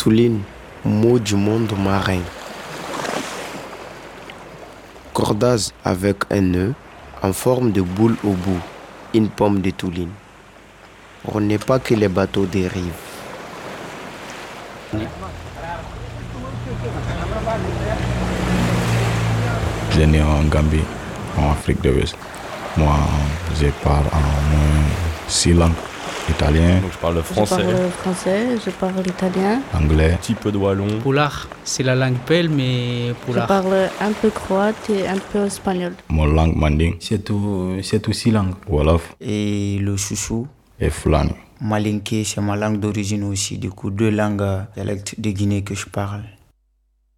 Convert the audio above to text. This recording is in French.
Touline, mot du monde marin. Cordage avec un nœud en forme de boule au bout, une pomme de Touline. Pour ne pas que les bateaux dérivent. Je suis né en Gambie, en Afrique de l'Ouest. Moi, je parle en moins 6 langues. Italien. Donc je parle français. Je parle français, je parle italien. Anglais. Un petit peu de wallon. Poulard, c'est la langue pelle, mais poulard. Je parle un peu croate et un peu espagnol. Mon langue manding. C'est aussi langue. Wolof. Et le chouchou. Et Fulani. Malinké, c'est ma langue d'origine aussi. Du coup, 2 langues dialectes de Guinée que je parle.